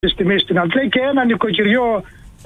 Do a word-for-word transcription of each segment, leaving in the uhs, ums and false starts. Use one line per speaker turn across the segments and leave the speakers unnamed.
της τιμής στην Αντλία και ένα νοικοκυριό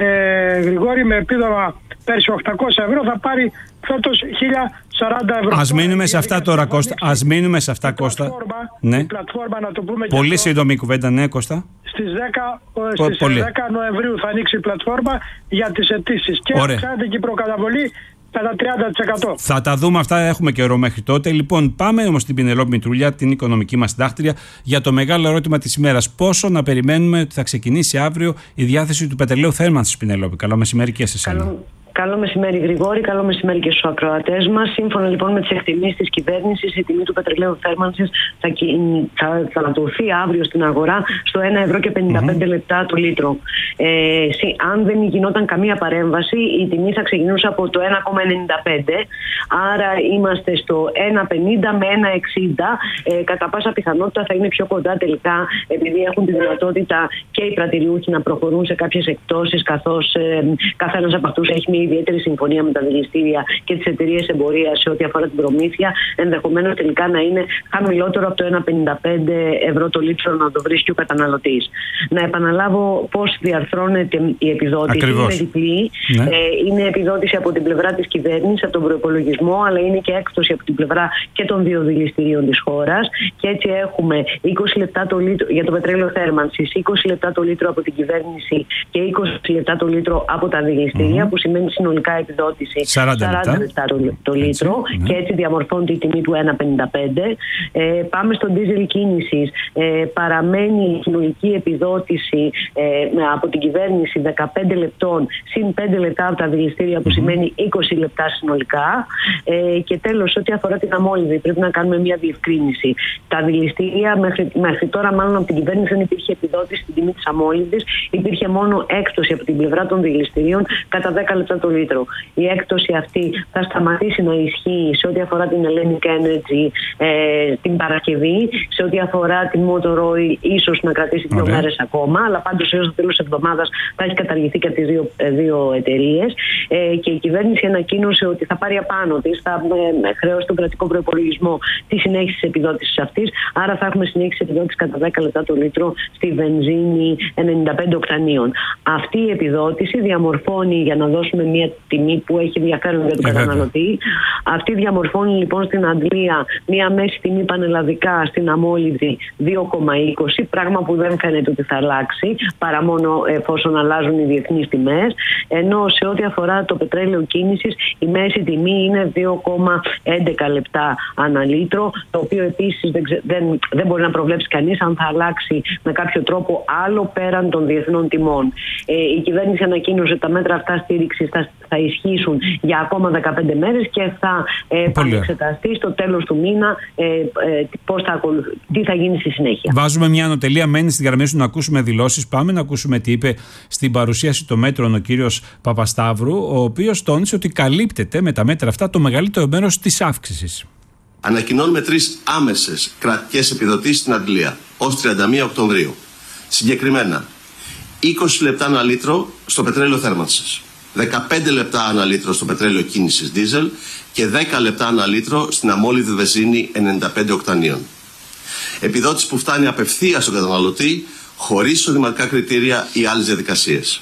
ε, Γρηγόρη με επίδομα πέρσι οκτακόσια ευρώ θα πάρει φέτος χίλια σαράντα ευρώ.
Ας μείνουμε σε αυτά τώρα, Κώστα. Ας μείνουμε σε αυτά, Κώστα.
Ναι. Η πλατφόρμα, να το πούμε.
Πολύ σύντομη κουβέντα, ναι, Κώστα.
Στις δέκα, στις δέκα Νοεμβρίου θα ανοίξει η πλατφόρμα για τις αιτήσεις. Και αυξάνεται και η προκαταβολή κατά τριάντα τοις εκατό.
Θα τα δούμε αυτά, έχουμε καιρό μέχρι τότε. Λοιπόν, πάμε όμως στην Πηνελόπη Μητρούλια, την οικονομική μας συντάκτρια, για το μεγάλο ερώτημα της ημέρας. Πόσο να περιμένουμε ότι θα ξεκινήσει αύριο η διάθεση του πετρελαίου θέρμανσης, Πηνελόπη? Καλό μεσημέρι και σε εσένα.
Καλό... Καλό μεσημέρι, Γρηγόρη. Καλό μεσημέρι και στους ακροατές μας. Σύμφωνα λοιπόν με τις εκτιμήσεις της κυβέρνησης, η τιμή του πετρελαίου θέρμανσης θα, θα, θα ανατολθεί αύριο στην αγορά στο ένα ευρώ και πενήντα πέντε mm-hmm. λεπτά το λίτρο. Ε, αν δεν γινόταν καμία παρέμβαση, η τιμή θα ξεκινούσε από το ένα κόμμα ενενήντα πέντε. Άρα είμαστε στο ένα πενήντα με ένα εξήντα. Ε, κατά πάσα πιθανότητα θα είναι πιο κοντά τελικά, επειδή έχουν τη δυνατότητα και οι πρατηριούχοι να προχωρούν σε κάποιες εκπτώσεις, καθώς ε, καθένας από αυτούς έχει μια ιδιαίτερη συμφωνία με τα δηληστήρια και τις εταιρείες εμπορίας σε ό,τι αφορά την προμήθεια, ενδεχομένως τελικά να είναι χαμηλότερο από το ένα πενήντα πέντε ευρώ το λίτρο να το βρίσκει ο καταναλωτής. Να επαναλάβω πώς διαρθρώνεται η επιδότηση.
Ακριβώς.
Είναι διπλή. Ναι. Ε, είναι επιδότηση από την πλευρά της κυβέρνησης, από τον προϋπολογισμό, αλλά είναι και έκπτωση από την πλευρά και των δύο δηληστηρίων της χώρας. Και έτσι έχουμε είκοσι λεπτά το λίτρο για το πετρέλαιο θέρμανσης, είκοσι λεπτά το λίτρο από την κυβέρνηση και είκοσι λεπτά το λίτρο από τα δηληστήρια, mm-hmm. που σημαίνει συνολικά επιδότηση
σαράντα
λεπτά το, το λίτρο, έτσι, ναι. Και έτσι διαμορφώνεται η τιμή του ένα πενήντα πέντε. Ε, πάμε στο ντίζελ κίνησης. Ε, παραμένει η συνολική επιδότηση ε, από την κυβέρνηση δεκαπέντε λεπτών συν πέντε λεπτά από τα δηληστήρια, που mm-hmm. σημαίνει είκοσι λεπτά συνολικά. Ε, και τέλος, ό,τι αφορά την αμόλυδη, πρέπει να κάνουμε μια διευκρίνηση. Τα δηληστήρια μέχρι, μέχρι τώρα, μάλλον από την κυβέρνηση, δεν υπήρχε επιδότηση στην τιμή της αμόλυδης, υπήρχε μόνο έκπτωση από την πλευρά των δηληστηρίων κατά δέκα λεπτά το λίτρο. Η έκπτωση αυτή θα σταματήσει να ισχύει σε ό,τι αφορά την Hellenic Energy ε, την Παρασκευή, σε ό,τι αφορά την Motor Oil ίσως να κρατήσει δύο μέρες ακόμα, αλλά πάντως έως το τέλος της εβδομάδας θα έχει καταργηθεί και από τις δύο, δύο εταιρείες. Ε, και η κυβέρνηση ανακοίνωσε ότι θα πάρει απάνω της, θα ε, χρεώσει τον κρατικό προϋπολογισμό τη συνέχιση της επιδότησης αυτής. Άρα θα έχουμε συνέχιση επιδότηση κατά δέκα λεπτά το λίτρο στη βενζίνη ενενήντα πέντε οκτανίων. Αυτή η επιδότηση διαμορφώνει, για να δώσουμε μια τιμή που έχει ενδιαφέρον για τον καταναλωτή. Αυτή διαμορφώνει λοιπόν στην Αντλία μια μέση τιμή πανελλαδικά στην αμόλυδη δύο κόμμα είκοσι, πράγμα που δεν φαίνεται ότι θα αλλάξει παρά μόνο εφόσον αλλάζουν οι διεθνείς τιμές. Ενώ σε ό,τι αφορά το πετρέλαιο κίνησης, η μέση τιμή είναι δύο κόμμα έντεκα λεπτά ανά λίτρο, το οποίο επίσης δεν, δεν, δεν μπορεί να προβλέψει κανείς αν θα αλλάξει με κάποιο τρόπο άλλο πέραν των διεθνών τιμών. Ε, η κυβέρνηση ανακοίνωσε τα μέτρα αυτά στήριξης θα, θα ισχύσουν για ακόμα δεκαπέντε μέρες και θα ε, εξεταστεί στο τέλος του μήνα ε, ε, πώς θα ακολουθ... τι θα γίνει στη συνέχεια.
Βάζουμε μια ανωτελεία, μένει στη γραμμή σου να ακούσουμε δηλώσεις. Πάμε να ακούσουμε τι είπε στην παρουσίαση των μέτρων ο κύριος Παπασταύρου, ο οποίος τόνισε ότι καλύπτεται με τα μέτρα αυτά το μεγαλύτερο μέρος της αύξησης.
Ανακοινώνουμε τρεις άμεσες κρατικές επιδοτήσεις στην Αγγλία ως τριάντα μία Οκτωβρίου. Συγκεκριμένα, είκοσι λεπτά ανά λίτρο στο πετρέλαιο θέρμανσης, δεκαπέντε λεπτά ανά λίτρο στο πετρέλαιο κίνησης δίζελ και δέκα λεπτά ανά λίτρο στην αμόλυδη βενζίνη ενενήντα πέντε οκτανίων. Επιδότηση που φτάνει απευθείας στον καταναλωτή, χωρίς εισοδηματικά κριτήρια ή άλλες διαδικασίες.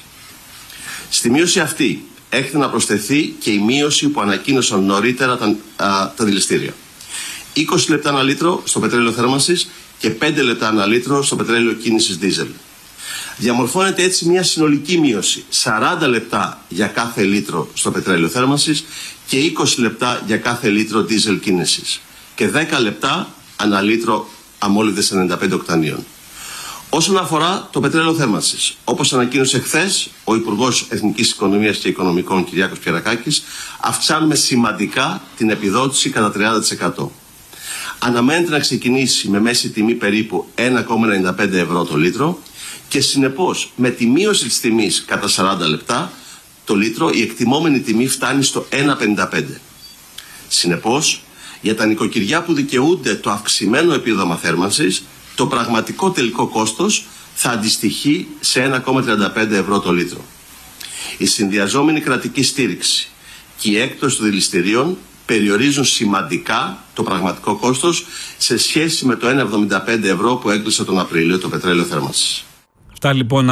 Στη μείωση αυτή έρχεται να προσθεθεί και η μείωση που ανακοίνωσαν νωρίτερα τα, α, τα δηληστήρια. είκοσι λεπτά ανά λίτρο στο πετρέλαιο θέρμανσης και πέντε λεπτά ανά λίτρο στο πετρέλαιο κίνησης δίζελ. Διαμορφώνεται έτσι μια συνολική μείωση σαράντα λεπτά για κάθε λίτρο στο πετρέλαιο θέρμανσης και είκοσι λεπτά για κάθε λίτρο δίζελ κίνησης και δέκα λεπτά ανά λίτρο αμόλυδες ενενήντα πέντε οκτανίων. Όσον αφορά το πετρέλαιο θέρμανσης, όπως ανακοίνωσε χθες ο Υπουργός Εθνικής Οικονομίας και Οικονομικών Κυριάκος Πιερακάκης, αυξάνουμε σημαντικά την επιδότηση κατά τριάντα τοις εκατό. Αναμένεται να ξεκινήσει με μέση τιμή περίπου ένα κόμμα ενενήντα πέντε ευρώ το λίτρο και συνεπώς με τη μείωση της τιμής κατά σαράντα λεπτά το λίτρο η εκτιμόμενη τιμή φτάνει στο ένα κόμμα πενήντα πέντε. Συνεπώς, για τα νοικοκυριά που δικαιούνται το αυξημένο επίδομα θέρμανσης, το πραγματικό τελικό κόστος θα αντιστοιχεί σε ένα κόμμα τριάντα πέντε ευρώ το λίτρο. Η συνδυαζόμενη κρατική στήριξη και η έκπτωση των δηληστηρίων περιορίζουν σημαντικά το πραγματικό κόστος σε σχέση με το ένα κόμμα εβδομήντα πέντε ευρώ που έκλεισε τον Απρίλιο το πετρέλαιο θέρμανσης.
Αυτά λοιπόν